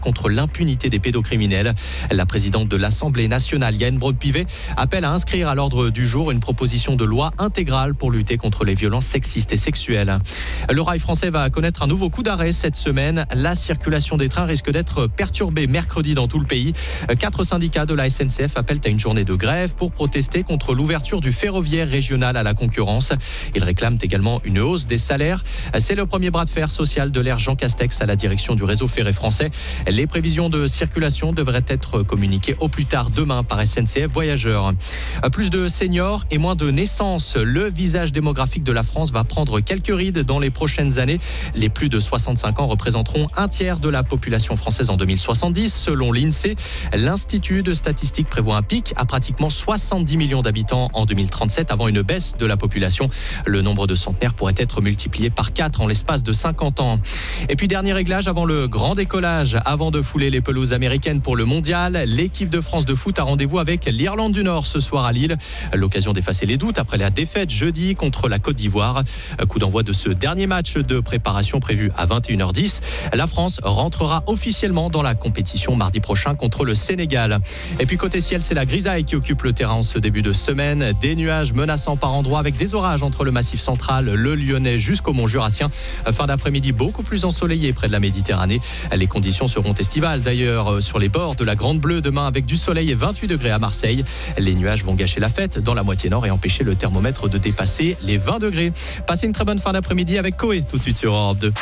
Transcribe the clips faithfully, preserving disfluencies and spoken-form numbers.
contre l'impunité des pédocriminels. La présidente de l'Assemblée nationale, Yaël Braun-Pivet, appelle à inscrire à l'ordre du jour une proposition de loi intégrale pour lutter contre les violences sexistes et sexuelles. Le rail français va connaître un nouveau coup d'arrêt cette semaine. La circulation des trains risque d'être perturbée mercredi dans tout le pays. Quatre syndicats de la S N C F appellent à une journée de grève pour protester contre l'ouverture du ferroviaire régional à la concurrence. Ils réclament également une hausse des salaires. C'est le premier bras de fer social de l'ère Jean Castex à la direction du réseau ferré français. Les prévisions de circulation devraient être communiquées au plus tard demain par S N C F Voyageurs. Plus de seniors et moins de naissances. Le visage démographique de la France va prendre quelques rides dans les prochaines années. Les plus de soixante-cinq ans représenteront un tiers de la population française en deux mille soixante-dix. Selon l'INSEE, l'Institut de statistique prévoit un pic à pratiquement soixante-dix millions d'habitants en deux mille trente-sept avant une baisse de la population. Le nombre de centenaires pourrait être multiplié par quatre en l'espace de cinquante ans. Et puis dernier réglage avant le grand décollage. Avant de fouler les pelouses américaines pour le mondial, l'équipe de France de foot a rendez-vous avec l'Irlande du Nord ce soir à Lille. L'occasion d'effacer les doutes après la défaite jeudi contre la Côte d'Ivoire. Coup d'envoi de ce dernier match de préparation prévu à vingt et une heures dix. La France rentrera officiellement dans la compétition mardi prochain contre le Sénégal. Et puis côté ciel, c'est la grisaille qui occupe le terrain en ce début de semaine. Des nuages menaçants par endroits avec des orages entre le Massif central, le Lyonnais jusqu'au Mont Jurassien. Fin d'après-midi beaucoup plus ensoleillé près de la Méditerranée. Les conditions seront estivales d'ailleurs sur les bords de la Grande Bleue demain avec du soleil et vingt-huit degrés à Marseille. Les nuages vont gâcher la fête dans la moitié nord et empêcher le thermomètre de dépasser les vingt degrés. Passez une très bonne fin d'après-midi avec Coé tout de suite sur Europe deux.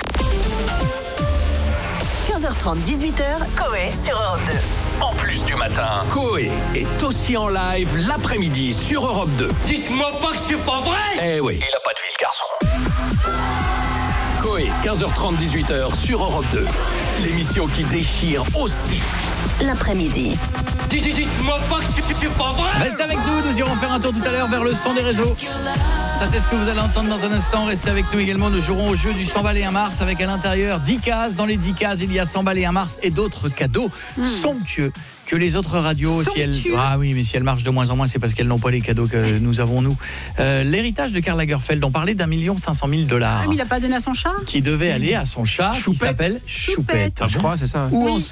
quinze heures trente, dix-huit heures, Coé sur Europe deux. En plus du matin, Coé est aussi en live l'après-midi sur Europe deux. Dites-moi pas que c'est pas vrai! Eh oui, il a pas de vie, le garçon. Coé, quinze heures trente, dix-huit heures sur Europe deux. L'émission qui déchire aussi l'après-midi. Dites-moi pas que c'est pas vrai! Restez avec nous, nous irons faire un tour tout à l'heure vers le son des réseaux. Ça, c'est ce que vous allez entendre dans un instant. Restez avec nous également. Nous jouerons au jeu du cent balles et un mars avec à l'intérieur dix cases. Dans les dix cases, il y a cent balles et un mars et d'autres cadeaux mmh. somptueux que les autres radios. Si elles... Ah oui, mais si elles marchent de moins en moins, c'est parce qu'elles n'ont pas les cadeaux que nous avons, nous. Euh, l'héritage de Karl Lagerfeld, on parlait d'un million cinq cent mille dollars. Ah, mais il n'a pas donné à son chat qui devait aller à son chat, Choupette. qui s'appelle Choupette. Ah, je crois, c'est ça. Où oui. en sont